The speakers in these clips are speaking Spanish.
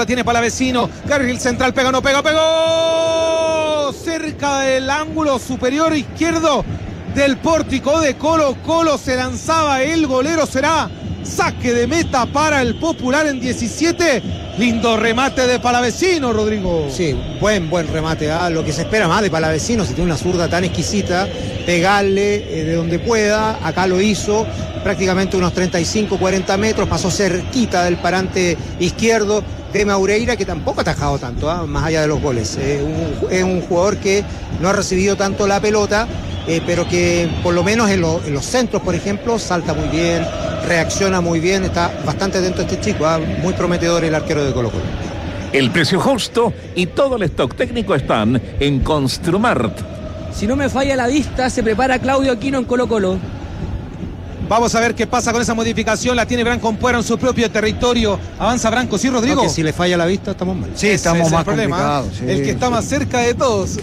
la tiene Palavecino. Carril central, pega, no pega, pegó. Cerca del ángulo superior izquierdo del pórtico de Colo-Colo. Se lanzaba el golero, será saque de meta para el Popular en 17. Lindo remate de Palavecino, Rodrigo. Sí, buen remate. Lo que se espera más de Palavecino, si tiene una zurda tan exquisita, pegarle de donde pueda. Acá lo hizo, prácticamente unos 35-40 metros, pasó cerquita del parante izquierdo de Maureira, que tampoco ha atajado tanto, más allá de los goles. Es un jugador que no ha recibido tanto la pelota, pero que por lo menos en los centros, por ejemplo, salta muy bien, reacciona muy bien, está bastante atento este chico, muy prometedor el arquero de Colo-Colo. El precio justo y todo el stock técnico están en Construmart. Si no me falla la vista, se prepara Claudio Aquino en Colo-Colo. Vamos a ver qué pasa con esa modificación. La tiene Branco Ampuero en su propio territorio. Avanza Branco, ¿sí, Rodrigo? No, que si le falla la vista estamos mal. Sí, estamos más complicados. Sí, el que está más cerca de todos.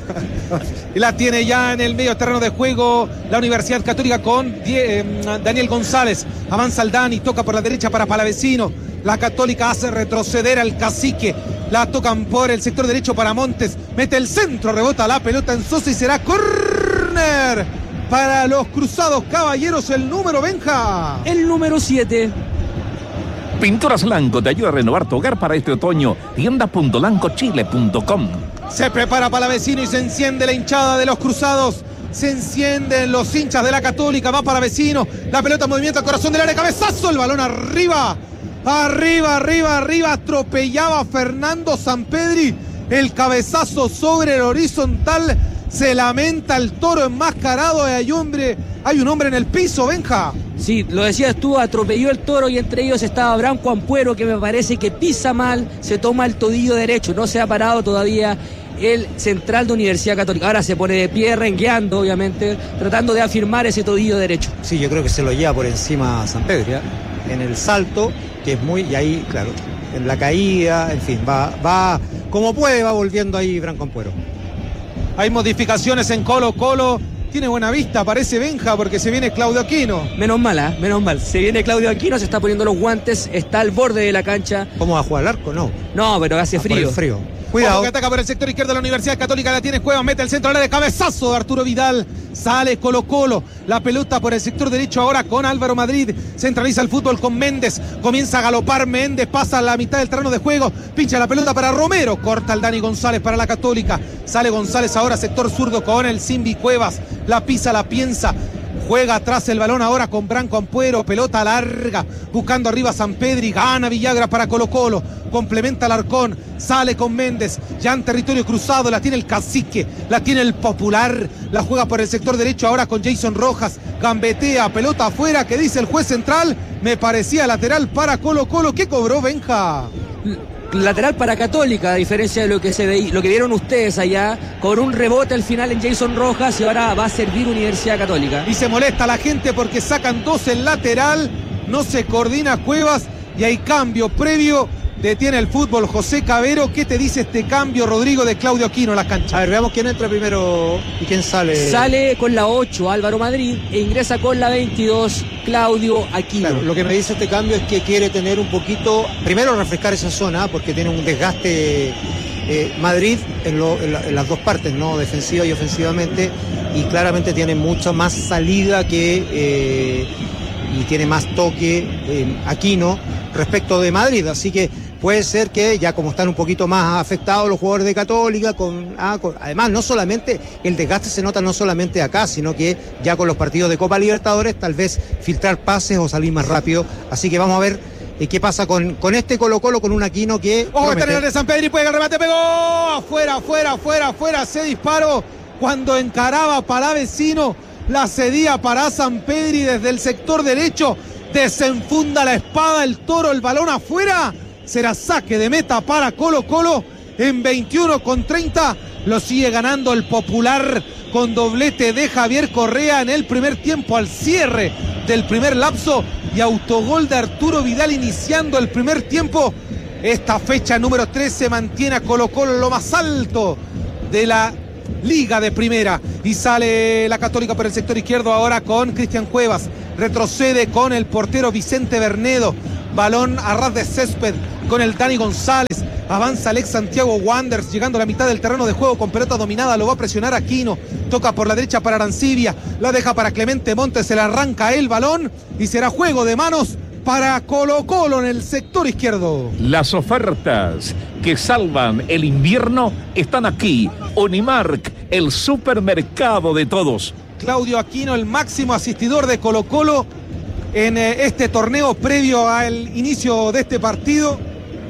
Y la tiene ya en el medio terreno de juego la Universidad Católica con Daniel González. Avanza el Dani, toca por la derecha para Palavecino. La Católica hace retroceder al Cacique. La tocan por el sector derecho para Montes. Mete el centro, rebota la pelota en Sosa y será córner para los Cruzados Caballeros. El número, Benja. El número 7. Pinturas Lanco te ayuda a renovar tu hogar para este otoño. Tienda.lancochile.com. Se prepara Palavecino y se enciende la hinchada de los Cruzados. Se encienden los hinchas de la Católica. Va Palavecino. La pelota en movimiento al corazón del área. Cabezazo. El balón arriba. Arriba. Atropellaba Fernando Sampedri. El cabezazo sobre el horizontal. Se lamenta el Toro enmascarado. Hay un hombre en el piso, Benja. Sí, lo decías tú, atropelló el Toro y entre ellos estaba Branco Ampuero, que me parece que pisa mal, se toma el tobillo derecho, no se ha parado todavía el central de Universidad Católica. Ahora se pone de pie, rengueando, obviamente, tratando de afirmar ese tobillo derecho. Sí, yo creo que se lo lleva por encima a Sampedri, en el salto, que es muy, y ahí, claro, en la caída, en fin, va como puede, va volviendo ahí Branco Ampuero. Hay modificaciones en Colo-Colo. Tiene buena vista, parece Benja, porque se viene Claudio Aquino. Menos mal. Se viene Claudio Aquino, se está poniendo los guantes, está al borde de la cancha. ¿Cómo va a jugar al arco? No, pero hace frío. Por el frío. Cuidado. Ojo que ataca por el sector izquierdo de la Universidad Católica. La tiene Cuevas, mete el centro al área de cabezazo de Arturo Vidal. Sale Colo-Colo. La pelota por el sector derecho ahora con Álvaro Madrid. Centraliza el fútbol con Méndez. Comienza a galopar Méndez. Pasa a la mitad del terreno de juego. Pincha la pelota para Romero. Corta el Dani González para la Católica. Sale González ahora sector zurdo con el Simbi Cuevas. La pisa, la piensa. Juega atrás el balón ahora con Branco Ampuero. Pelota larga. Buscando arriba Sampedri. Gana Villagra para Colo-Colo. Complementa Alarcón. Sale con Méndez. Ya en territorio cruzado. La tiene el Cacique. La tiene el Popular. La juega por el sector derecho ahora con Jason Rojas. Gambetea. Pelota afuera. Que dice el juez central. Me parecía lateral para Colo-Colo. ¿Qué cobró, Benja? Lateral para Católica, a diferencia de lo que lo que vieron ustedes allá, con un rebote al final en Jason Rojas, y ahora va a servir Universidad Católica. Y se molesta la gente porque sacan dos el lateral, no se coordina Cuevas y hay cambio previo. Detiene el fútbol José Cabero. ¿Qué te dice este cambio, Rodrigo, de Claudio Aquino en la cancha? A ver, veamos quién entra primero y quién sale. Sale con la 8 Álvaro Madrid e ingresa con la 22 Claudio Aquino. Claro, lo que me dice este cambio es que quiere tener un poquito, primero refrescar esa zona, porque tiene un desgaste Madrid en las dos partes, ¿no? Defensiva y ofensivamente, y claramente tiene mucha más salida y tiene más toque Aquino respecto de Madrid, así que puede ser que ya como están un poquito más afectados los jugadores de Católica, además no solamente el desgaste se nota no solamente acá, sino que ya con los partidos de Copa Libertadores tal vez filtrar pases o salir más rápido, así que vamos a ver qué pasa con este Colo-Colo, con un Aquino que... Ojo, está en el de Sampedri, puede el remate, pegó, afuera, se disparó cuando encaraba Palavecino, la cedía para Sampedri desde el sector derecho, desenfunda la espada el Toro, el balón afuera. Será saque de meta para Colo-Colo en 21:30. Lo sigue ganando el Popular con doblete de Javier Correa en el primer tiempo al cierre del primer lapso y autogol de Arturo Vidal iniciando el primer tiempo. Esta fecha número 3 se mantiene a Colo-Colo en lo más alto de la Liga de Primera y sale la Católica por el sector izquierdo ahora con Cristian Cuevas. Retrocede con el portero Vicente Bernedo. balón a ras de césped con el Dani González. Avanza Alex Santiago Wanderers, llegando a la mitad del terreno de juego con pelota dominada, lo va a presionar Aquino, toca por la derecha para Arancibia, la deja para Clemente Montes, se le arranca el balón y será juego de manos para Colo-Colo en el sector izquierdo. Las ofertas que salvan el invierno están aquí. Unimark, el supermercado de todos. Claudio Aquino, el máximo asistidor de Colo-Colo en este torneo previo al inicio de este partido.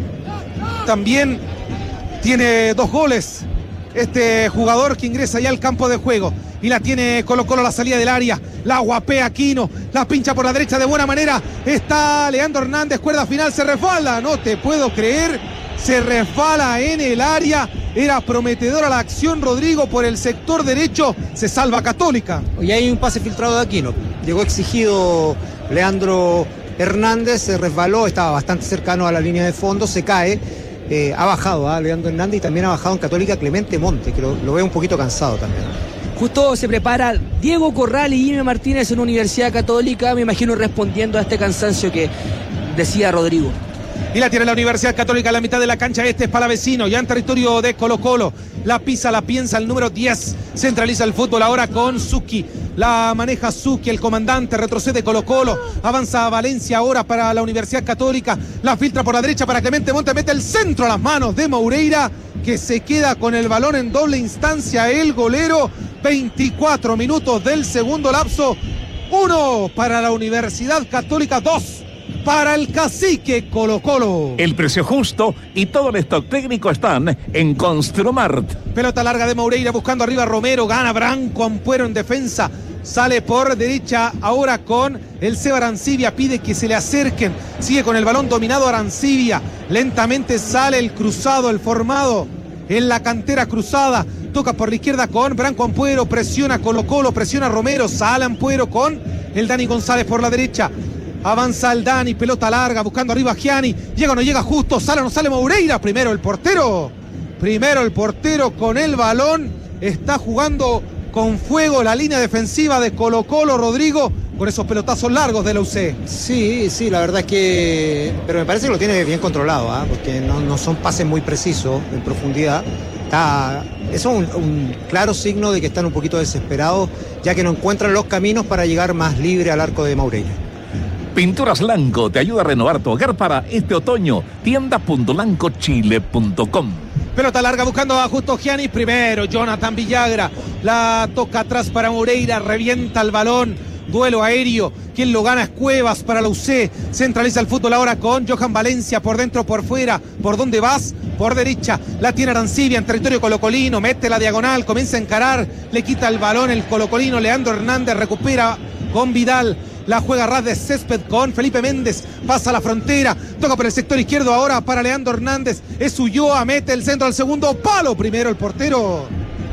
También tiene 2 goles este jugador que ingresa ya al campo de juego. Y la tiene Colo-Colo a la salida del área. La guapea Aquino, la pincha por la derecha de buena manera. Está Leandro Hernández, cuerda final, se resbala. No te puedo creer, se resbala en el área. Era prometedora la acción, Rodrigo, por el sector derecho. Se salva Católica. Hoy hay un pase filtrado de Aquino. Llegó exigido Leandro Hernández, se resbaló, estaba bastante cercano a la línea de fondo, se cae. Ha bajado Leandro Hernández y también ha bajado en Católica Clemente Monte, que lo veo un poquito cansado también. Justo se prepara Diego Corral y Jimmy Martínez en Universidad Católica, me imagino respondiendo a este cansancio que decía Rodrigo. Y la tiene la Universidad Católica a la mitad de la cancha. Este es Palavecino, ya en territorio de Colo-Colo. La pisa, la piensa el número 10. Centraliza el fútbol ahora con Zucchi. La maneja Zucchi, el comandante. Retrocede Colo-Colo. Avanza a Valencia ahora para la Universidad Católica. La filtra por la derecha para Clemente Monte. Mete el centro a las manos de Moreira, que se queda con el balón en doble instancia. El golero. 24 minutos del segundo lapso. 1 para la Universidad Católica, 2 para el cacique Colo-Colo. El precio justo y todo el stock técnico están en Construmart. Pelota larga de Moreira buscando arriba a Romero. Gana Branco Ampuero en defensa. Sale por derecha ahora con el Seba Arancibia. Pide que se le acerquen. Sigue con el balón dominado Arancibia. Lentamente sale el cruzado, el formado en la cantera cruzada. Toca por la izquierda con Branco Ampuero. Presiona Colo-Colo, presiona Romero. Sale Ampuero con el Dani González por la derecha. Avanza el Dani, pelota larga, buscando arriba a Gianni. Llega o no llega justo, sale o no sale Moreira. Primero el portero con el balón. Está jugando con fuego la línea defensiva de Colo-Colo, Rodrigo, con esos pelotazos largos de la UC. Sí, la verdad es que... Pero me parece que lo tiene bien controlado, porque no son pases muy precisos, en profundidad. Eso es un claro signo de que están un poquito desesperados, ya que no encuentran los caminos para llegar más libre al arco de Moreira. Pinturas Lanco te ayuda a renovar tu hogar para este otoño. Tienda.lancochile.com. Pelota larga buscando a Justo Gianni. Primero Jonathan Villagra. La toca atrás para Moreira. Revienta el balón. Duelo aéreo. Quien lo gana es Cuevas para la UC. Centraliza el fútbol ahora con Johan Valencia. Por dentro, por fuera. ¿Por dónde vas? Por derecha. La tiene Arancibia en territorio colocolino. Mete la diagonal. Comienza a encarar. Le quita el balón el colocolino. Leandro Hernández recupera con Vidal. La juega ras de césped con Felipe Méndez. Pasa la frontera. Toca por el sector izquierdo ahora para Leandro Hernández. Es Ulloa. Mete el centro al segundo palo. Primero el portero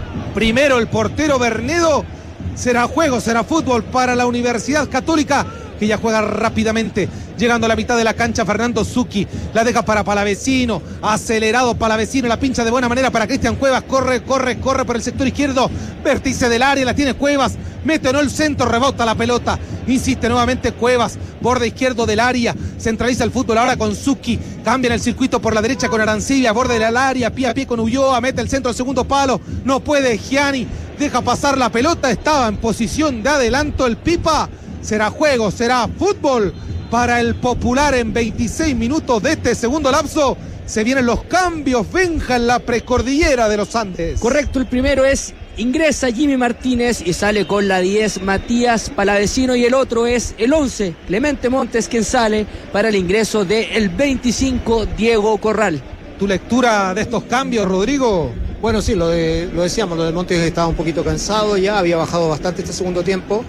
Bernedo. Será juego, será fútbol para la Universidad Católica, que ya juega rápidamente. Llegando a la mitad de la cancha, Fernando Zucchi. La deja para Palavecino. Acelerado Palavecino. La pincha de buena manera para Cristian Cuevas. Corre por el sector izquierdo. Vértice del área. La tiene Cuevas. Mete o no el centro. Rebota la pelota. Insiste nuevamente Cuevas. Borde izquierdo del área. Centraliza el fútbol ahora con Zucchi. Cambia en el circuito por la derecha con Arancibia. Borde del área. Pie a pie con Ulloa. Mete el centro al segundo palo. No puede Gianni. Deja pasar la pelota. Estaba en posición de adelanto el Pipa. Será juego, será fútbol para el Popular en 26 minutos de este segundo lapso. Se vienen los cambios, Benja, en la precordillera de los Andes. Correcto, el primero es ingresa Jimmy Martínez y sale con la 10 Matías Palavecino, y el otro es el 11 Clemente Montes, quien sale para el ingreso del 25 Diego Corral. ¿Tu lectura de estos cambios, Rodrigo? Bueno, sí, lo decíamos, lo de Montes estaba un poquito cansado ya, había bajado bastante este segundo tiempo.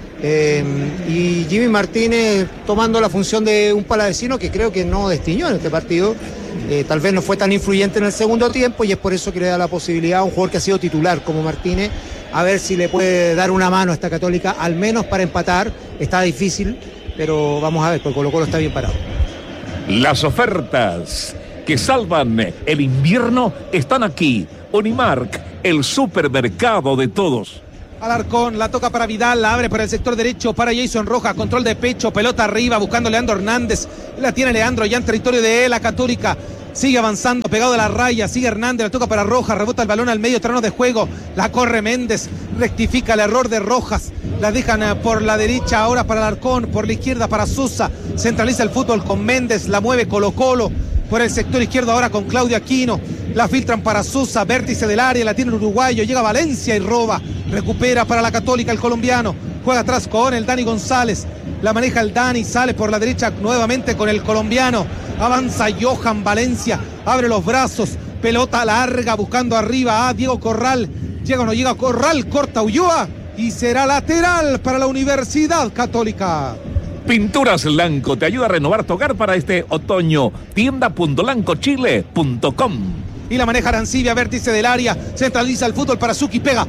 Y Jimmy Martínez tomando la función de un Palavecino que creo que no destiñó en este partido. Tal vez no fue tan influyente en el segundo tiempo, y es por eso que le da la posibilidad a un jugador que ha sido titular como Martínez, a ver si le puede dar una mano a esta Católica, al menos para empatar. Está difícil, pero vamos a ver, porque Colo-Colo está bien parado. Las ofertas que salvan el invierno están aquí. Unimark, el supermercado de todos. Alarcón, la toca para Vidal, la abre por el sector derecho para Jason Rojas, control de pecho, pelota arriba, buscando Leandro Hernández, La tiene Leandro ya en territorio de la Católica. Sigue avanzando, pegado a la raya, sigue Hernández, la toca para Rojas, rebota el balón al medio terreno de juego, la corre Méndez, rectifica el error de Rojas, la dejan por la derecha ahora para Alarcón, por la izquierda para Sosa, centraliza el fútbol con Méndez, la mueve Colo-Colo, por el sector izquierdo ahora con Claudio Aquino, la filtran para Sosa, vértice del área, la tiene el uruguayo, llega Valencia y roba, recupera para la Católica el colombiano, juega atrás con el Dani González, la maneja el Dani, sale por la derecha nuevamente con el colombiano, avanza Johan Valencia, abre los brazos, pelota larga buscando arriba a Diego Corral, llega o no llega Corral, corta Ulloa y será lateral para la Universidad Católica. Pinturas Lanco te ayuda a renovar tu hogar para este otoño. Tienda.lancochile.com. Y la maneja Arancibia, vértice del área, centraliza el fútbol para Zucchi, pega,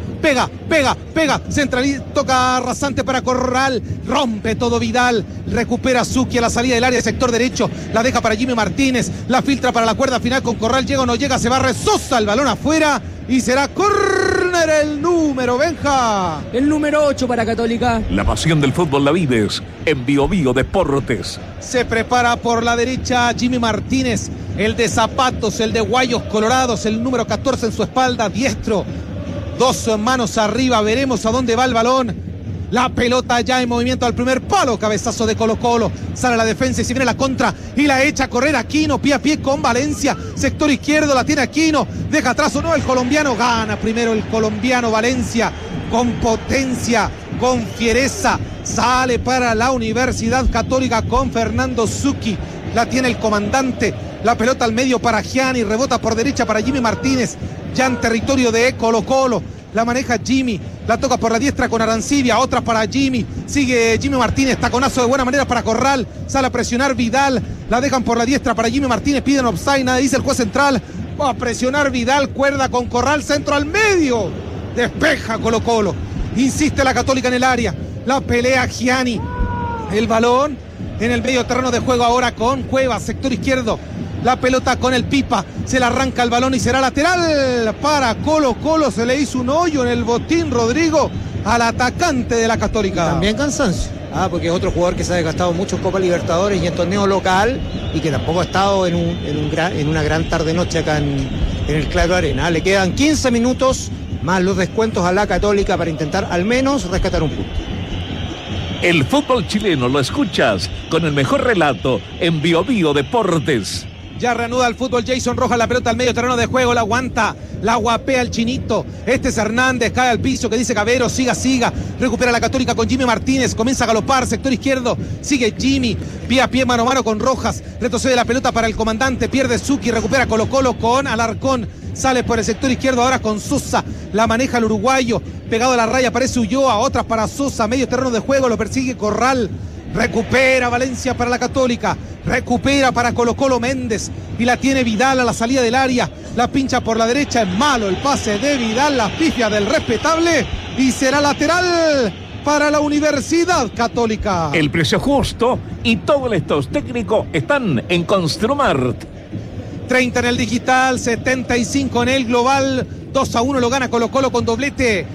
centraliza, toca rasante para Corral, rompe todo Vidal, recupera Zucchi a la salida del área, sector derecho, la deja para Jimmy Martínez, la filtra para la cuerda final con Corral, llega o no llega, se barre Sosa, el balón afuera y será córner el número, Benja. El número 8 para Católica. La pasión del fútbol la vives en Bio Bio Deportes. Se prepara por la derecha Jimmy Martínez, el de zapatos, el de guayos colorados, el número 14 en su espalda, diestro. Dos manos arriba, veremos a dónde va el balón. La pelota ya en movimiento al primer palo, cabezazo de Colo-Colo, sale la defensa y se viene la contra y la echa a correr Aquino, pie a pie con Valencia, sector izquierdo la tiene Aquino, deja atrás o no el colombiano, gana primero el colombiano Valencia, con potencia, con fiereza, sale para la Universidad Católica con Fernando Zucchi, la tiene el comandante, la pelota al medio para Gianni, rebota por derecha para Jimmy Martínez, ya en territorio de Colo-Colo, la maneja Jimmy, la toca por la diestra con Arancibia, otra para Jimmy, sigue Jimmy Martínez, taconazo de buena manera para Corral, sale a presionar Vidal, la dejan por la diestra para Jimmy Martínez, piden offside, nada dice el juez central, va a presionar Vidal, cuerda con Corral, centro al medio, despeja Colo-Colo, insiste la Católica en el área, la pelea Gianni, el balón en el medio terreno de juego ahora con Cuevas, sector izquierdo, la pelota con el Pipa, se le arranca el balón y será lateral para Colo-Colo, se le hizo un hoyo en el botín Rodrigo al atacante de la Católica. También cansancio, porque es otro jugador que se ha desgastado mucho en Copa Libertadores y en torneo local y que tampoco ha estado en una gran tarde-noche acá en el Claro Arena. Le quedan 15 minutos más los descuentos a la Católica para intentar al menos rescatar un punto. El fútbol chileno lo escuchas con el mejor relato en Bio Bio Deportes. Ya reanuda el fútbol Jason Rojas, la pelota al medio terreno de juego, la aguanta, la guapea el chinito, este es Hernández, cae al piso, que dice Cabero, siga, recupera la Católica con Jimmy Martínez, comienza a galopar, sector izquierdo, sigue Jimmy, pie a pie, mano a mano con Rojas, retrocede la pelota para el comandante, pierde Zucchi, recupera Colo-Colo con Alarcón, sale por el sector izquierdo ahora con Sosa, la maneja el uruguayo, pegado a la raya, aparece Ulloa, otras para Sosa, medio terreno de juego, lo persigue Corral, recupera Valencia para la Católica, recupera para Colo-Colo Méndez y la tiene Vidal a la salida del área, la pincha por la derecha, es malo el pase de Vidal, la pifia del respetable y será lateral para la Universidad Católica. El precio justo y todo el stock técnico están en Construmart. 30 en el digital, 75 en el global, 2-1 lo gana Colo-Colo con doblete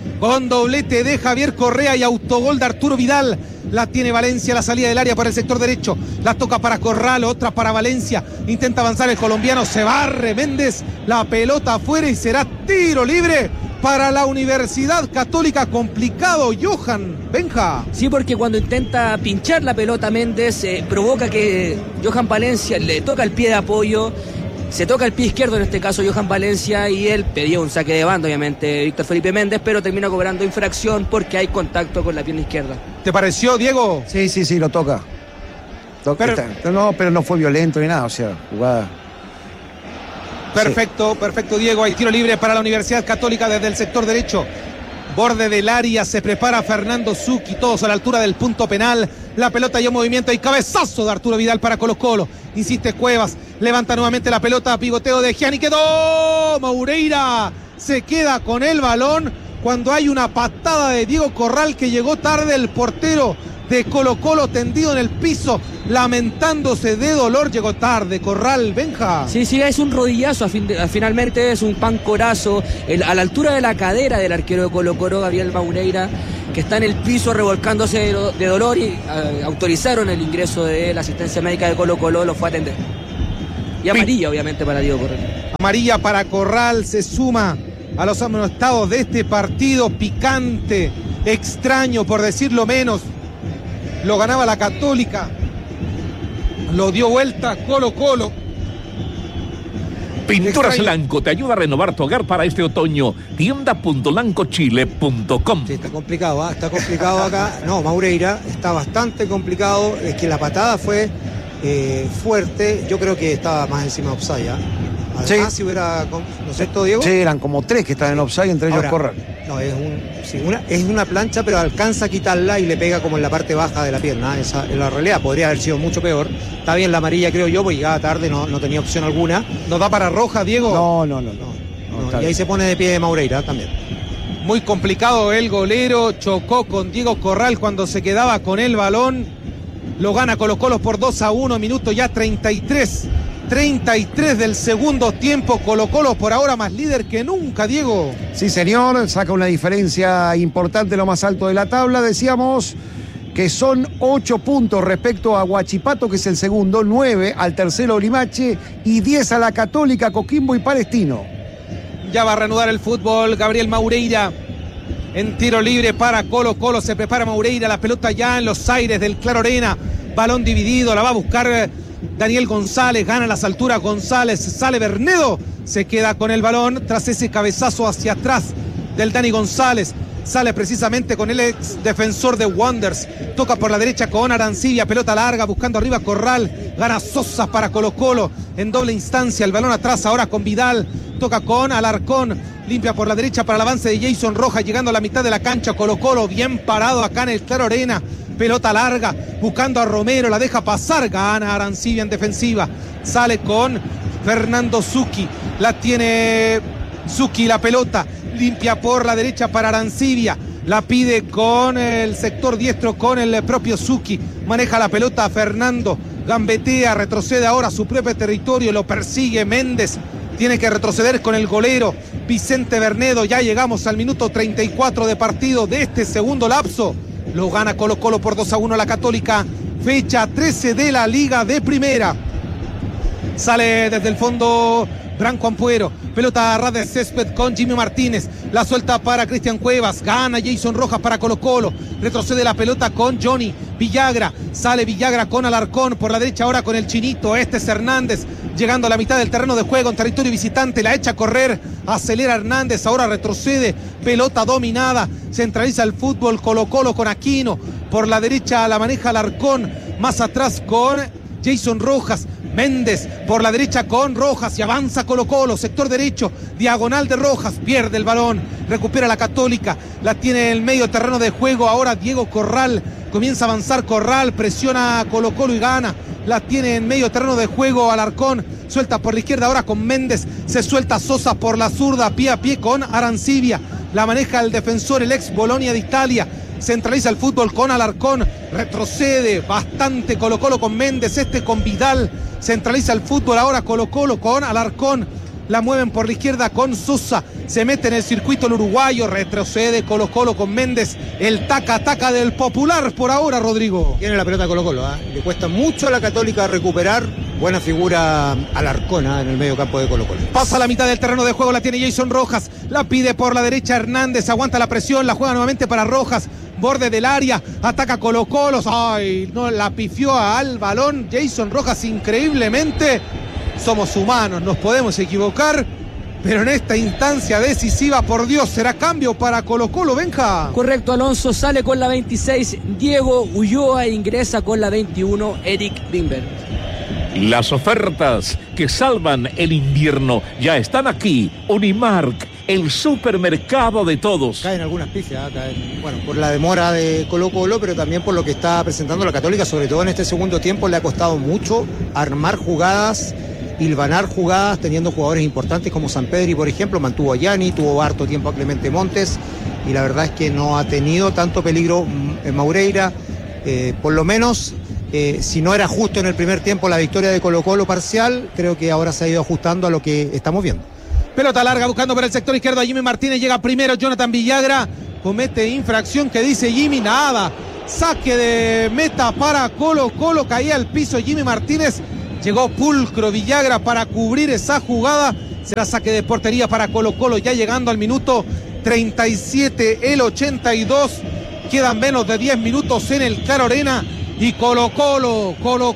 de Javier Correa y autogol de Arturo Vidal. La tiene Valencia a la salida del área por el sector derecho, la toca para Corral, otra para Valencia, intenta avanzar el colombiano, se barre Méndez, la pelota afuera y será tiro libre para la Universidad Católica. Complicado, Johan, Benja. Sí, porque cuando intenta pinchar la pelota Méndez, provoca que Johan Valencia le toca el pie de apoyo, se toca el pie izquierdo en este caso Johan Valencia y él pedía un saque de banda, obviamente, Víctor Felipe Méndez, pero termina cobrando infracción porque hay contacto con la pierna izquierda. ¿Te pareció, Diego? Sí, lo toca. Pero no fue violento ni nada, o sea, jugada. Perfecto, Diego. Hay tiro libre para la Universidad Católica desde el sector derecho. Borde del área, se prepara Fernando Zucchi, todos a la altura del punto penal. La pelota ya en movimiento y cabezazo de Arturo Vidal para Colo-Colo. Insiste Cuevas, levanta nuevamente la pelota, pivoteo de Gianni, quedó Moureira. Se queda con el balón cuando hay una patada de Diego Corral que llegó tarde, el portero de Colo-Colo tendido en el piso, lamentándose de dolor, llegó tarde Corral, Benja. Sí, es un rodillazo, finalmente es un pancorazo a la altura de la cadera del arquero de Colo-Colo, Gabriel Moureira. que está en el piso revolcándose de dolor y autorizaron el ingreso de la asistencia médica de Colo-Colo, lo fue a atender. Y amarilla, obviamente, para Diego Corral. Amarilla para Corral, se suma a los amonestados de este partido picante, extraño por decirlo menos. Lo ganaba la Católica, lo dio vuelta Colo-Colo. Pinturas Lanco te ayuda a renovar tu hogar para este otoño. Tienda.lancochile.com. Sí, está complicado acá. No, Maureira está bastante complicado. Es que la patada fue fuerte. Yo creo que estaba más encima de offside. Además, Sí. si hubiera, ¿no es cierto, Diego? Sí, eran como 3 que están en offside, entre ellos Ahora, Corral. No, es una plancha, pero alcanza a quitarla y le pega como en la parte baja de la pierna. Esa es la realidad. Podría haber sido mucho peor. Está bien la amarilla, creo yo, porque llegaba tarde, no tenía opción alguna. ¿Nos da para roja, Diego? No, Y está ahí bien. se pone de pie Maureira también. Muy complicado el golero, chocó con Diego Corral cuando se quedaba con el balón. Lo gana Colo-Colo por 2-1, minuto ya 33 del segundo tiempo. Colo-Colo por ahora más líder que nunca, Diego. Sí, señor, saca una diferencia importante lo más alto de la tabla. Decíamos que son 8 puntos respecto a Huachipato, que es el segundo, 9 al tercero Limache y 10 a la Católica, Coquimbo y Palestino. Ya va a reanudar el fútbol Gabriel Maureira en tiro libre para Colo-Colo. Se prepara Maureira, la pelota ya en los aires del Claro Arena. Balón dividido, la va a buscar Daniel González, gana las alturas González, sale Bernedo, se queda con el balón tras ese cabezazo hacia atrás del Dani González. Sale precisamente con el ex defensor de Wanderers. Toca por la derecha con Arancibia, pelota larga, buscando arriba Corral. Gana Sosa para Colo-Colo en doble instancia. El balón atrás ahora con Vidal. Toca con Alarcón. Limpia por la derecha para el avance de Jason Rojas, llegando a la mitad de la cancha. Colo-Colo bien parado acá en el Claro Arena. Pelota larga, buscando a Romero, la deja pasar. Gana Arancibia en defensiva. Sale con Fernando Zucchi. La tiene Zucchi, la pelota. Limpia por la derecha para Arancibia. La pide con el sector diestro, con el propio Zucchi. Maneja la pelota Fernando. Gambetea, retrocede ahora a su propio territorio. Lo persigue Méndez. Tiene que retroceder con el golero Vicente Bernedo. Ya llegamos al minuto 34 de partido de este segundo lapso. Lo gana Colo-Colo por 2-1 la Católica. Fecha 13 de la Liga de Primera. Sale desde el fondo Branco Ampuero. Pelota a ras de césped con Jimmy Martínez. La suelta para Cristian Cuevas. Gana Jason Rojas para Colo-Colo. Retrocede la pelota con Johnny Villagra. Sale Villagra con Alarcón. Por la derecha ahora con el Chinito. Este es Hernández. Llegando a la mitad del terreno de juego en territorio visitante. La echa a correr. Acelera Hernández. Ahora retrocede. Pelota dominada. Centraliza el fútbol Colo-Colo con Aquino. Por la derecha la maneja Alarcón. Más atrás con Jason Rojas. Méndez por la derecha con Rojas y avanza Colo-Colo, sector derecho, diagonal de Rojas, pierde el balón, recupera la Católica, la tiene en el medio terreno de juego, ahora Diego Corral, comienza a avanzar Corral, presiona a Colo-Colo y gana, la tiene en medio terreno de juego Alarcón, suelta por la izquierda ahora con Méndez, se suelta Sosa por la zurda, pie a pie con Arancibia, la maneja el defensor, el ex Bolonia de Italia. Centraliza el fútbol con Alarcón, retrocede bastante Colo-Colo con Méndez, este con Vidal, centraliza el fútbol ahora Colo-Colo con Alarcón, la mueven por la izquierda con Sosa, se mete en el circuito el uruguayo, retrocede Colo-Colo con Méndez, el taca-taca del Popular por ahora, Rodrigo. Tiene la pelota Colo-Colo, le cuesta mucho a la Católica recuperar, buena figura Alarcón en el medio campo de Colo-Colo. Pasa a la mitad del terreno de juego, la tiene Jason Rojas, la pide por la derecha Hernández, aguanta la presión, la juega nuevamente para Rojas, borde del área, ataca Colo-Colo, ay, no, la pifió al balón Jason Rojas increíblemente. Somos humanos, nos podemos equivocar, pero en esta instancia decisiva, por Dios, será cambio para Colo-Colo, Benja. Correcto, Alonso sale con la 26, Diego Ulloa ingresa con la 21, Eric Bimber. Las ofertas que salvan el invierno ya están aquí. Unimark, el supermercado de todos. Caen algunas pifias, bueno, por la demora de Colo-Colo, pero también por lo que está presentando la Católica, sobre todo en este segundo tiempo, le ha costado mucho armar jugadas, hilvanar jugadas, teniendo jugadores importantes como Sampedri, por ejemplo, mantuvo a Gianni, tuvo harto tiempo a Clemente Montes, y la verdad es que no ha tenido tanto peligro en Maureira, por lo menos. Si no era justo en el primer tiempo la victoria de Colo-Colo parcial, creo que ahora se ha ido ajustando a lo que estamos viendo. Pelota larga buscando por el sector izquierdo a Jimmy Martínez, llega primero Jonathan Villagra, comete infracción que dice Jimmy, nada. Saque de meta para Colo-Colo, caía al piso Jimmy Martínez. Llegó pulcro Villagra para cubrir esa jugada. Será saque de portería para Colo-Colo, ya llegando al minuto 37, el 82. Quedan menos de 10 minutos en el Claro Arena. Y Colo-Colo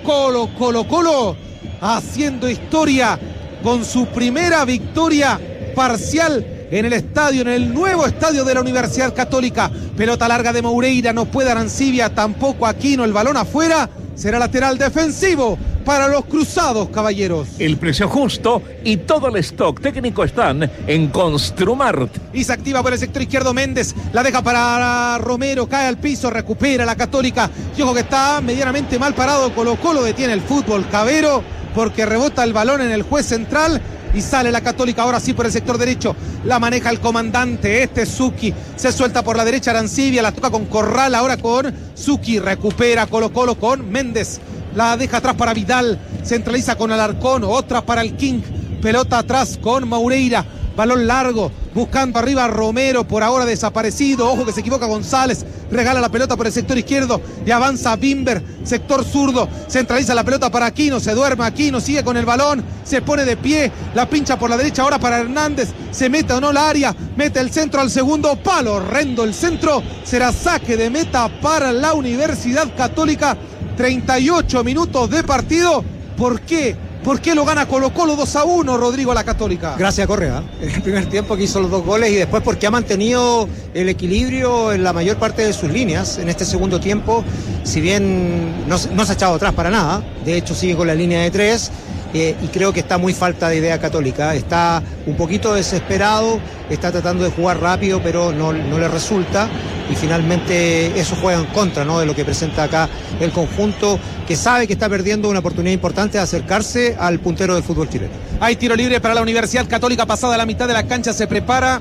haciendo historia con su primera victoria parcial en el estadio, en el nuevo estadio de la Universidad Católica. Pelota larga de Moreira, no puede Arancibia, tampoco Aquino, el balón afuera. Será lateral defensivo para los cruzados, caballeros. El precio justo y todo el stock técnico están en Construmart. Y se activa por el sector izquierdo Méndez, la deja para Romero, cae al piso, recupera la Católica. Y ojo que está medianamente mal parado Colo-Colo, detiene el fútbol Cavero porque rebota el balón en el juez central. Y sale la Católica ahora sí por el sector derecho. La maneja el comandante, es Zucchi. Se suelta por la derecha Arancibia, la toca con Corral, ahora con Zucchi. Recupera Colo-Colo con Méndez. La deja atrás para Vidal. Centraliza con Alarcón, otra para el King. Pelota atrás con Moreira. Balón largo, buscando arriba a Romero, por ahora desaparecido. Ojo que se equivoca González. Regala la pelota por el sector izquierdo y avanza Bimber, sector zurdo. Centraliza la pelota para Aquino, se duerme Aquino, sigue con el balón, se pone de pie, la pincha por la derecha ahora para Hernández. Se mete o no la área, mete el centro al segundo palo. Horrendo el centro, será saque de meta para la Universidad Católica. 38 minutos de partido. ¿Por qué? ¿Por qué lo gana Colo-Colo 2-1, Rodrigo, a la Católica? Gracias a Correa, en el primer tiempo que hizo los 2 goles y después porque ha mantenido el equilibrio en la mayor parte de sus líneas en este segundo tiempo, si bien no se ha echado atrás para nada, de hecho sigue con la línea de 3 y creo que está muy falta de idea Católica, está un poquito desesperado, está tratando de jugar rápido pero no le resulta y finalmente eso juega en contra, ¿no?, de lo que presenta acá el conjunto que sabe que está perdiendo una oportunidad importante de acercarse al puntero del fútbol chileno. Hay tiro libre para la Universidad Católica, pasada la mitad de la cancha, se prepara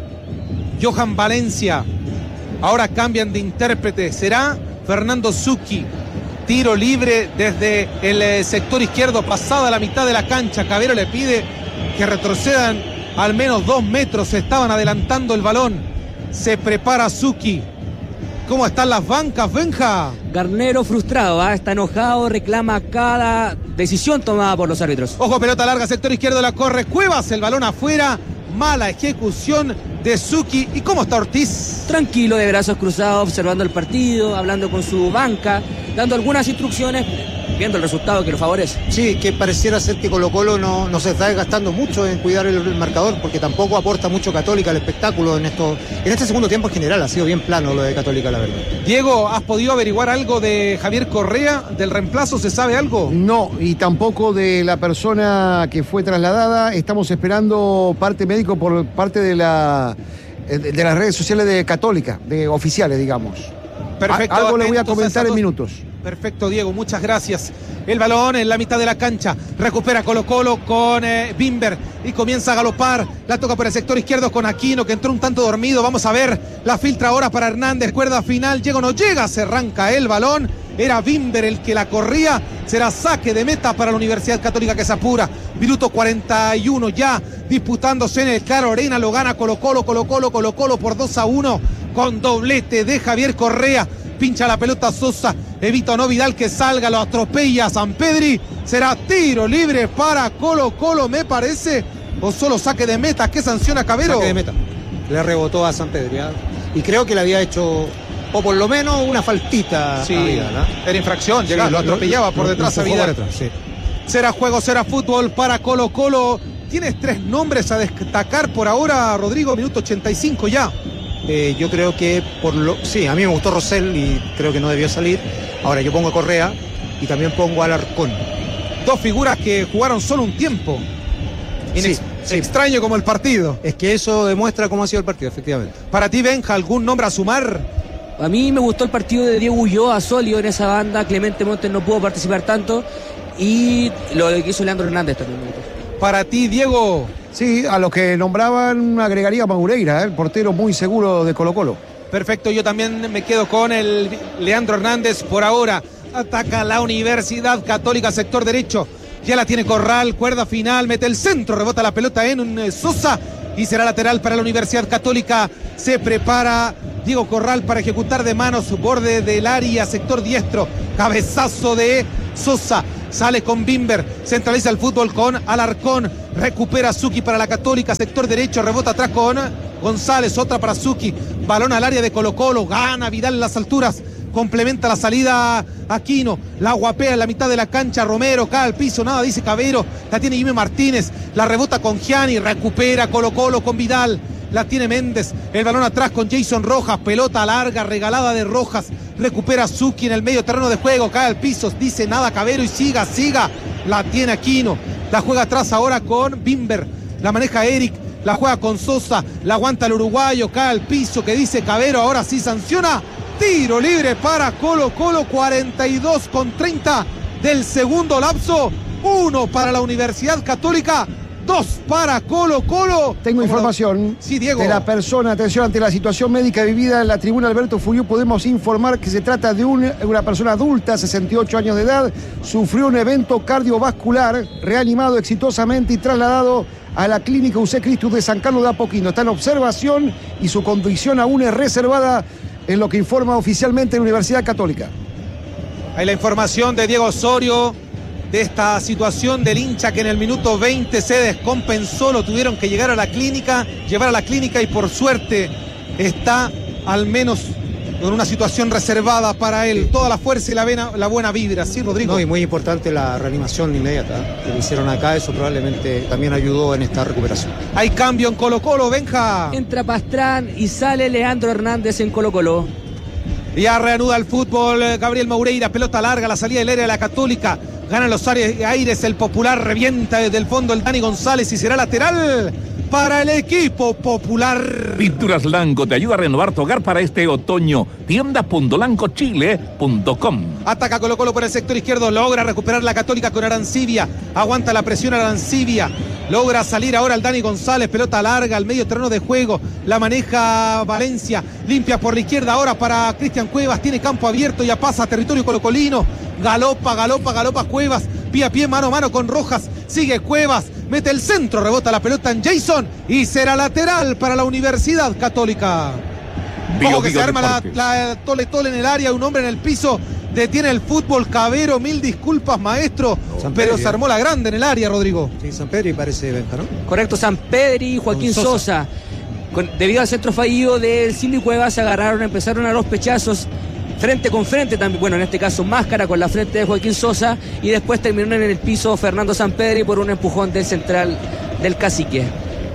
Johan Valencia. Ahora cambian de intérprete, será Fernando Zucchi. Tiro libre desde el sector izquierdo, pasada la mitad de la cancha. Cavero le pide que retrocedan al menos 2 metros, se estaban adelantando el balón. Se prepara Zucchi. ¿Cómo están las bancas, Benja? Garnero frustrado, está enojado, reclama cada decisión tomada por los árbitros. Ojo, pelota larga, sector izquierdo, la corre Cuevas, el balón afuera. Mala ejecución de Zucchi. ¿Y cómo está Ortiz? Tranquilo, de brazos cruzados, observando el partido, hablando con su banca, dando algunas instrucciones, viendo el resultado que lo favorece. Sí, que pareciera ser que Colo-Colo no se está desgastando mucho en cuidar el marcador, porque tampoco aporta mucho Católica al espectáculo en este segundo tiempo en general. Ha sido bien plano lo de Católica, la verdad. Diego, ¿has podido averiguar algo de Javier Correa, del reemplazo? ¿Se sabe algo? No, y tampoco de la persona que fue trasladada. Estamos esperando parte médico por parte de las redes sociales de Católica, de oficiales, digamos. Perfecto. Algo le voy a comentar en minutos. Perfecto, Diego, muchas gracias. El balón en la mitad de la cancha. Recupera Colo-Colo con Bimber y comienza a galopar. La toca por el sector izquierdo con Aquino, que entró un tanto dormido. Vamos a ver. La filtra ahora para Hernández. Cuerda final. Llega o no llega. Se arranca el balón. Era Bimber el que la corría. Será saque de meta para la Universidad Católica, que se apura. Minuto 41 ya disputándose en el Claro Arena. Lo gana Colo-Colo por 2-1 con doblete de Javier Correa. Pincha la pelota Sosa, evita o no Vidal que salga, lo atropella Sampedri. Será tiro libre para Colo-Colo, me parece, o solo saque de meta. ¿Qué sanciona Cavero? Saque de meta, le rebotó a Sampedri, y creo que le había hecho, o por lo menos, una faltita. Sí, a Vidal, ¿no? Era infracción, lo atropellaba por detrás a Vidal. Sí. Será juego, será fútbol para Colo-Colo. Tienes 3 nombres a destacar por ahora, Rodrigo, minuto 85 ya. Yo creo que sí, a mí me gustó Rosell y creo que no debió salir. Ahora yo pongo a Correa y también pongo a Alarcón. 2 figuras que jugaron solo un tiempo. Sí. Extraño como el partido. Es que eso demuestra cómo ha sido el partido, efectivamente. Para ti, Benja, ¿algún nombre a sumar? A mí me gustó el partido de Diego Ulloa, sólido en esa banda. Clemente Montes no pudo participar tanto. Y lo que hizo Leandro Hernández también. Para ti, Diego. Sí, a los que nombraban agregaría a Moreira, el portero muy seguro de Colo-Colo. Perfecto, yo también me quedo con el Leandro Hernández por ahora. Ataca la Universidad Católica, sector derecho. Ya la tiene Corral, cuerda final, mete el centro, rebota la pelota en Sosa y será lateral para la Universidad Católica. Se prepara Diego Corral para ejecutar de manos, borde del área, sector diestro, cabezazo de Sosa, sale con Bimber, centraliza el fútbol con Alarcón, recupera Zucchi para la Católica, sector derecho, rebota atrás con González, otra para Zucchi, balón al área de Colo-Colo, gana Vidal en las alturas, complementa la salida Aquino, la guapea en la mitad de la cancha, Romero cae al piso, nada dice Cavero, la tiene Jimmy Martínez, la rebota con Gianni, recupera Colo-Colo con Vidal, la tiene Méndez, el balón atrás con Jason Rojas, pelota larga, regalada de Rojas, recupera Zucchi en el medio terreno de juego, cae al piso, dice nada Cavero y siga, la tiene Aquino, la juega atrás ahora con Bimber, la maneja Eric, la juega con Sosa, la aguanta el uruguayo, cae al piso, que dice Cavero, ahora sí sanciona, tiro libre para Colo-Colo, 42:30 del segundo lapso, 1 para la Universidad Católica, 2 para Colo-Colo. Tengo información sí, Diego. De la persona. Atención, ante la situación médica vivida en la tribuna Alberto Furiú, podemos informar que se trata de una persona adulta, 68 años de edad, sufrió un evento cardiovascular, reanimado exitosamente y trasladado a la clínica UC Cristus de San Carlos de Apoquindo. Está en observación y su condición aún es reservada, en lo que informa oficialmente la Universidad Católica. Hay la información de Diego Osorio de esta situación del hincha que en el minuto 20 se descompensó, lo tuvieron que llevar a la clínica y por suerte está al menos en una situación reservada para él. Toda la fuerza y la buena vibra, ¿sí, Rodrigo? No, y muy importante la reanimación inmediata que le hicieron acá, eso probablemente también ayudó en esta recuperación. Hay cambio en Colo-Colo, Benja. Entra Pastrán y sale Leandro Hernández en Colo-Colo. Ya reanuda el fútbol Gabriel Moureira, pelota larga, la salida del área de la Católica, gana los aires el Popular, revienta desde el fondo el Dani González y será lateral para el equipo Popular. Pinturas Lanco te ayuda a renovar tu hogar para este otoño. Tienda.lancochile.com. Ataca Colo-Colo por el sector izquierdo, logra recuperar la Católica con Arancibia, aguanta la presión Arancibia, logra salir ahora el Dani González, pelota larga al medio terreno de juego, la maneja Valencia, limpia por la izquierda ahora para Cristian Cuevas, tiene campo abierto, ya pasa a territorio colocolino, galopa Cuevas, pie a pie, mano a mano con Rojas, sigue Cuevas, mete el centro, rebota la pelota en Jason y será lateral para la Universidad Católica. Ojo que se arma la tole en el área, un hombre en el piso, detiene el fútbol Cavero, mil disculpas maestro, pero se armó la grande en el área, Rodrigo. Sí, Sampedri parece Benja, ¿no? Correcto, Sampedri y Joaquín Sosa. Debido al centro fallido del Silvio Cuevas, se agarraron, empezaron a los pechazos, frente con frente también, bueno, en este caso máscara con la frente de Joaquín Sosa, y después terminaron en el piso Fernando Sampedri por un empujón del central del Cacique.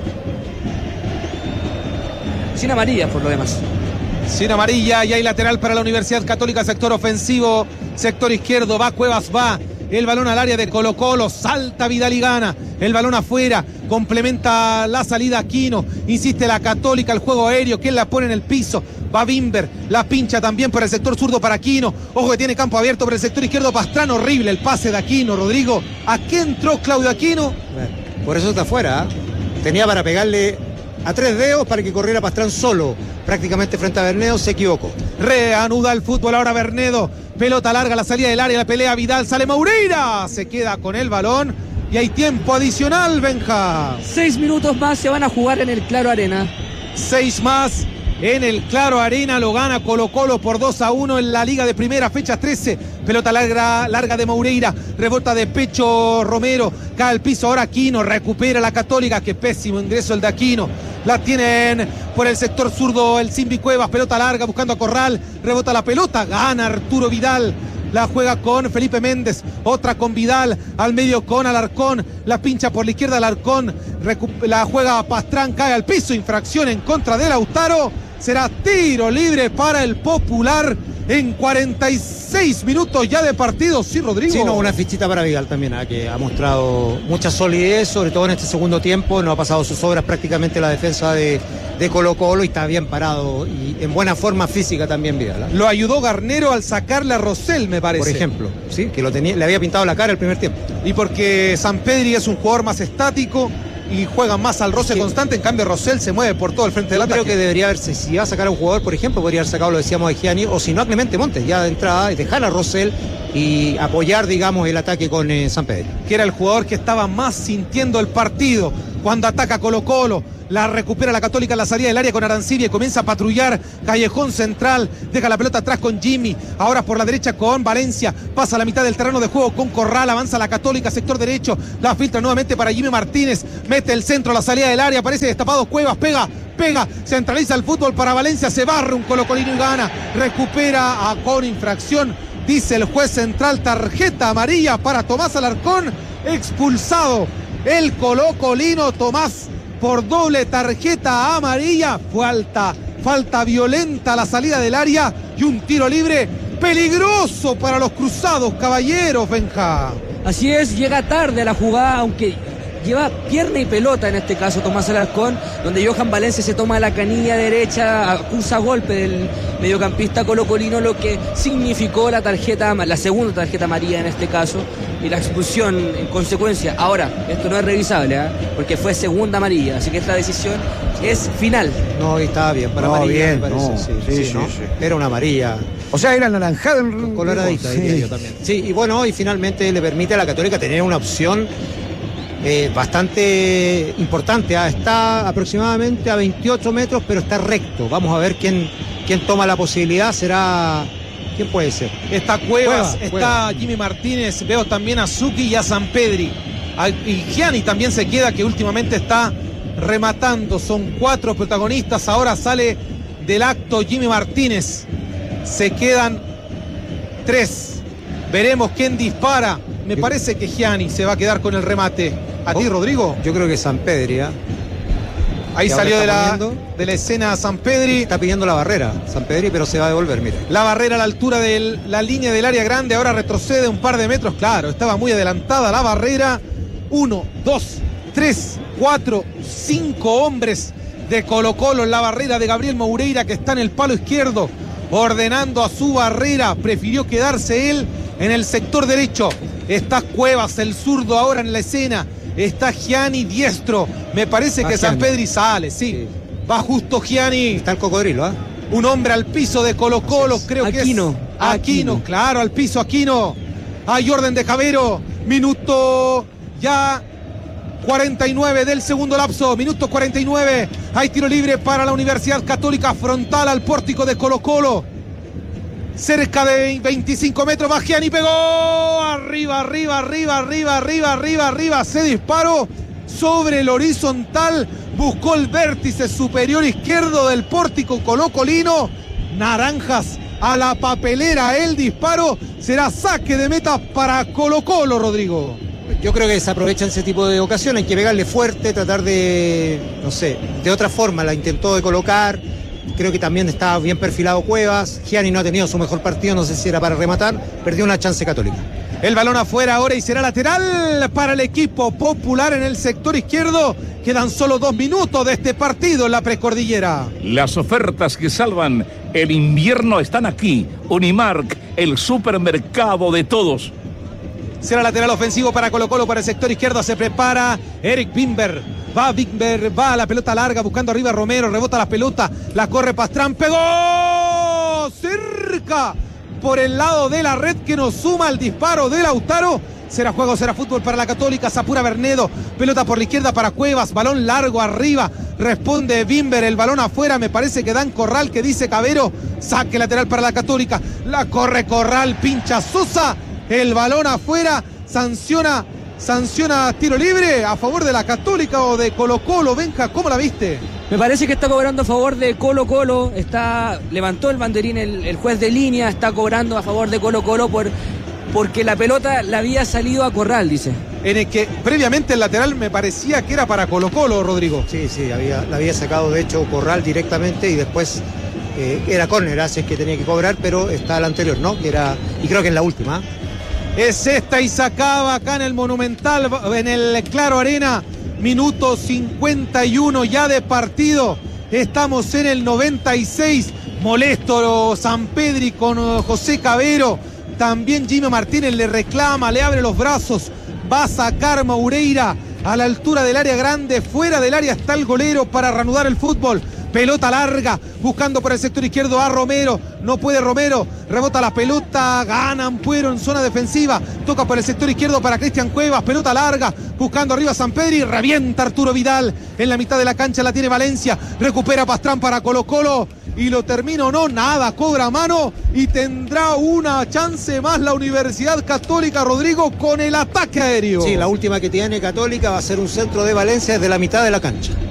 Sin amarilla por lo demás. Sin amarilla y hay lateral para la Universidad Católica, sector ofensivo, sector izquierdo, va Cuevas, va el balón al área de Colo-Colo, salta Vidal y gana, el balón afuera, complementa la salida Aquino, insiste la Católica, el juego aéreo, quien la pone en el piso, va Bimber, la pincha también por el sector zurdo para Aquino, ojo que tiene campo abierto por el sector izquierdo Pastrán, horrible el pase de Aquino, Rodrigo, ¿a qué entró Claudio Aquino? Por eso está afuera, tenía para pegarle a 3 dedos para que corriera Pastrán solo, prácticamente frente a Bernedo, se equivocó. Reanuda el fútbol ahora Bernedo, pelota larga, la salida del área, la pelea Vidal, sale Moureira, se queda con el balón y hay tiempo adicional, Benja. 6 minutos más se van a jugar en el Claro Arena. 6 más en el Claro Arena, lo gana Colo-Colo por 2-1 en la Liga de Primera, fecha 13, pelota larga de Moureira, rebota de pecho Romero, cae al piso ahora Aquino, recupera la Católica, qué pésimo ingreso el de Aquino, la tienen por el sector zurdo el Simbi Cuevas, pelota larga buscando a Corral, rebota la pelota, gana Arturo Vidal, la juega con Felipe Méndez, otra con Vidal, al medio con Alarcón, la pincha por la izquierda Alarcón, la juega Pastrán, cae al piso, infracción en contra de Lautaro, será tiro libre para el Popular en 46 minutos ya de partido, sí, Rodrigo. Sí, no, una fichita para Vidal también, que ha mostrado mucha solidez, sobre todo en este segundo tiempo, no ha pasado sus obras prácticamente la defensa de Colo-Colo y está bien parado y en buena forma física también Vidal. Lo ayudó Garnero al sacarle a Rosell, me parece. Por ejemplo, sí, que le había pintado la cara el primer tiempo. Y porque Sampedri es un jugador más estático y juega más al roce constante, en cambio Rosell se mueve por todo el frente del ataque. Yo creo que debería haberse, si va a sacar a un jugador, por ejemplo, podría haber sacado, lo decíamos, de Gianni, o si no a Clemente Montes, ya de entrada, dejar a Rosell y apoyar, digamos, el ataque con Sampedri. Que era el jugador que estaba más sintiendo el partido. cuando ataca Colo-Colo. La recupera la Católica en la salida del área con Arancibia y comienza a patrullar Callejón Central. Deja la pelota atrás con Jimmy. Ahora por la derecha con Valencia. Pasa a la mitad del terreno de juego con Corral. Avanza la Católica, sector derecho. La filtra nuevamente para Jimmy Martínez. Mete el centro a la salida del área. Aparece destapado Cuevas. Pega. Centraliza el fútbol para Valencia. Se barre un colocolino y gana. Recupera con infracción. Dice el juez central, tarjeta amarilla para Tomás Alarcón. Expulsado el colocolino Tomás por doble tarjeta amarilla. Falta violenta a la salida del área y un tiro libre peligroso para los cruzados, caballeros, Benja. Así es, llega tarde a la jugada, aunque lleva pierna y pelota en este caso Tomás Alarcón, donde Johan Valencia se toma la canilla derecha, acusa golpe del mediocampista colocolino, lo que significó la segunda tarjeta amarilla en este caso, y la expulsión en consecuencia. Ahora, esto no es revisable, porque fue segunda amarilla, así que esta decisión es final. No, estaba bien, para amarilla bien, me parece, no, sí, ¿no? sí. Era una amarilla. O sea, era naranjada. Coloradita, diría yo también. Sí, y bueno, y finalmente le permite a la Católica tener una opción bastante importante. Está aproximadamente a 28 metros, pero está recto. Vamos a ver quién toma la posibilidad. ¿Quién puede ser? Está Cuevas, está Jimmy Martínez, veo también a Zucchi y a Sampedri. Y Gianni también se queda, que últimamente está rematando. Son 4 protagonistas. Ahora sale del acto Jimmy Martínez. Se quedan 3. Veremos quién dispara. Me parece que Gianni se va a quedar con el remate. ¿A ti, Rodrigo? Yo creo que Sampedri, Ahí salió de la escena Sampedri. Está pidiendo la barrera Sampedri, pero se va a devolver, mire. La barrera a la altura de la línea del área grande. Ahora retrocede un par de metros. Claro, estaba muy adelantada la barrera. 1, 2, 3, 4, 5 hombres de Colo-Colo en la barrera de Gabriel Moureira, que está en el palo izquierdo, ordenando a su barrera. Prefirió quedarse él en el sector derecho. Está Cuevas, el zurdo, ahora en la escena. Está Gianni, diestro. Me parece que Sampedri sale, sí. Va justo Gianni. Está el cocodrilo, Un hombre al piso de Colo-Colo, creo Aquino. que es Aquino, claro, al piso Aquino. Hay orden de Javero. Minuto ya 49 del segundo lapso. Minuto 49. Hay tiro libre para la Universidad Católica, frontal al pórtico de Colo-Colo. Cerca de 25 metros, va Gianni, pegó. Arriba. Se disparó sobre el horizontal. Buscó el vértice superior izquierdo del pórtico colocolino. Naranjas a la papelera. El disparo será saque de meta para Colo-Colo, Rodrigo. Yo creo que se aprovecha ese tipo de ocasiones. Hay que pegarle fuerte, tratar de, no sé, de otra forma. La intentó de colocar. Creo que también está bien perfilado Cuevas. Gianni no ha tenido su mejor partido, no sé si era para rematar. Perdió una chance Católica. El balón afuera ahora y será lateral para el equipo popular en el sector izquierdo. Quedan solo 2 minutos de este partido en la precordillera. Las ofertas que salvan el invierno están aquí. Unimark, el supermercado de todos. Será lateral ofensivo para Colo-Colo, para el sector izquierdo. Se prepara Eric Bimber. Va a la pelota larga buscando arriba a Romero. Rebota la pelota. La corre Pastrán. ¡Pegó! Cerca por el lado de la red, que nos suma el disparo de Lautaro. Será juego, será fútbol para la Católica. Sapura Bernedo. Pelota por la izquierda para Cuevas. Balón largo arriba. Responde Bimber. El balón afuera. Me parece que Dan Corral, que dice Cabero. Saque lateral para la Católica. La corre Corral. Pincha Sosa. El balón afuera. Sanciona tiro libre a favor de la Católica o de Colo-Colo. Benja, ¿cómo la viste? Me parece que está cobrando a favor de Colo-Colo. Levantó el banderín el juez de línea. Está cobrando a favor de Colo-Colo porque la pelota le había salido a Corral, dice. En el que previamente el lateral me parecía que era para Colo-Colo, Rodrigo. Sí, la había sacado de hecho Corral directamente y después era córner, así es que tenía que cobrar, pero está la anterior, ¿no? Y creo que es la última. Es esta y sacaba acá en el Monumental, en el Claro Arena. Minuto 51 ya de partido. Estamos en el 96. Molesto Sampedri con José Cabero. También Jimmy Martínez le reclama, le abre los brazos. Va a sacar Moureira a la altura del área grande. Fuera del área está el golero para reanudar el fútbol. pelota larga, buscando por el sector izquierdo a Romero, no puede Romero, rebota la pelota, gana Ampuero en zona defensiva, toca por el sector izquierdo para Cristian Cuevas, pelota larga, buscando arriba a Sampedri, revienta Arturo Vidal, en la mitad de la cancha la tiene Valencia, recupera Pastrán para Colo-Colo, y lo termina o no, nada, cobra mano y tendrá una chance más la Universidad Católica, Rodrigo, con el ataque aéreo. Sí, la última que tiene Católica va a ser un centro de Valencia desde la mitad de la cancha.